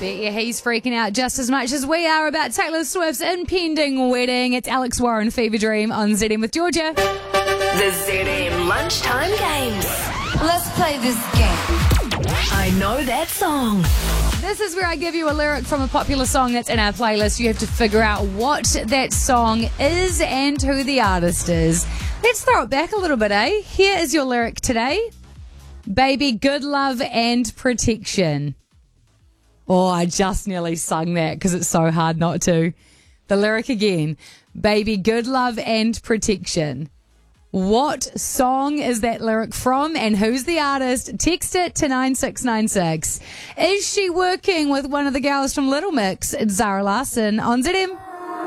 He's freaking out just as much as we are about Taylor Swift's impending wedding. It's Alex Warren, Fever Dream on ZM with Georgia. The ZM Lunchtime Games. Let's play this game. I know that song. This is where I give you a lyric from a popular song that's in our playlist. You have to figure out what that song is and who the artist is. Let's throw it back a little bit, eh? Here is your lyric today. Baby, good love and protection. Oh, I just nearly sung that because it's so hard not to. The lyric again. Baby, good love and protection. What song is that lyric from and who's the artist? Text it to 9696. Is she working with one of the girls from Little Mix? It's Zara Larsson on ZM.